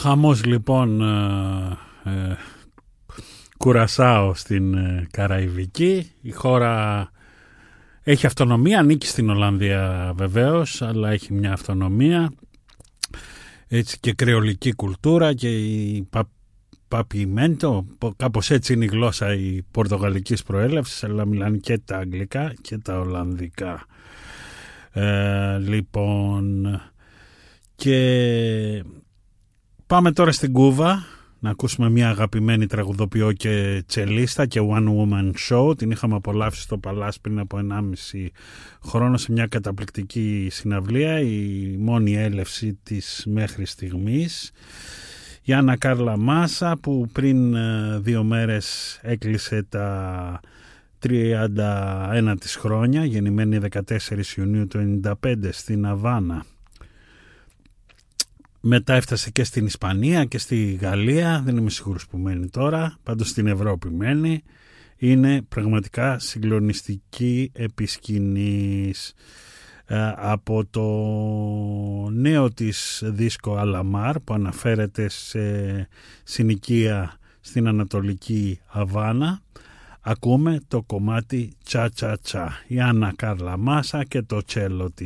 χαμός λοιπόν Κουρασάο στην Καραϊβική. Η χώρα έχει αυτονομία, ανήκει στην Ολλανδία βεβαίως, αλλά έχει μια αυτονομία, έτσι, και κρεολική κουλτούρα και η παπιμέντο, κάπως έτσι είναι η γλώσσα η πορτογαλικής προέλευσης, αλλά μιλάνε και τα αγγλικά και τα ολλανδικά. Λοιπόν, και πάμε τώρα στην Κούβα να ακούσουμε μια αγαπημένη τραγουδοποιό και τσελίστα και one woman show. Την είχαμε απολαύσει στο Παλάς πριν από 1,5 χρόνο σε μια καταπληκτική συναυλία, η μόνη έλευση της μέχρι στιγμής. Η Άννα Κάρλα Μάσα, που πριν 2 μέρες έκλεισε τα 31 της χρόνια, γεννημένη 14 Ιουνίου του 1995 στην Αβάνα. Μετά έφτασε και στην Ισπανία και στη Γαλλία, δεν είμαι σίγουρος που μένει τώρα, πάντως στην Ευρώπη μένει. Είναι πραγματικά συγκλονιστική επί σκηνής. Από το νέο της δίσκο Αλαμάρ, που αναφέρεται σε συνοικία στην Ανατολική Αβάνα, ακούμε το κομμάτι Τσα Τσα Τσα, η Άννα Κάρλα Μάσα και το τσέλο της.